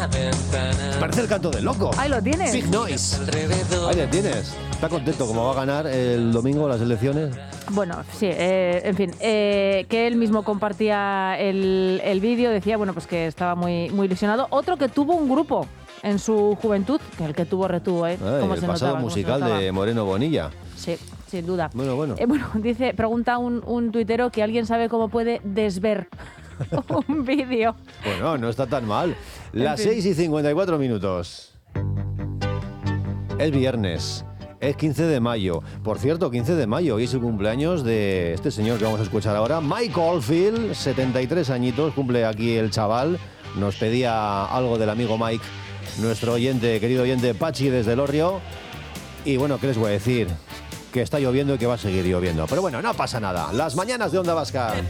Parece el canto del loco. Ahí lo tienes. Big Noise. Ahí le tienes. ¿Está contento como va a ganar el domingo las elecciones? Bueno, sí, en fin, que él mismo compartía el vídeo, decía, bueno, pues que estaba muy, muy ilusionado. Otro que tuvo un grupo en su juventud, que el que tuvo retuvo, ¿eh? El pasado musical de Moreno Bonilla. Sí, sin duda. Bueno. Bueno, pregunta un tuitero que alguien sabe cómo puede desver un vídeo. Bueno, no está tan mal. Las 6:54. Es viernes. Es 15 de mayo. Por cierto, 15 de mayo, hoy es el cumpleaños de este señor que vamos a escuchar ahora, Mike Oldfield, 73 añitos, cumple aquí el chaval. Nos pedía algo del amigo Mike, nuestro oyente, querido oyente Pachi desde Elorrio. Y bueno, ¿qué les voy a decir? Que está lloviendo y que va a seguir lloviendo. Pero bueno, no pasa nada. Las mañanas de Onda Vasca.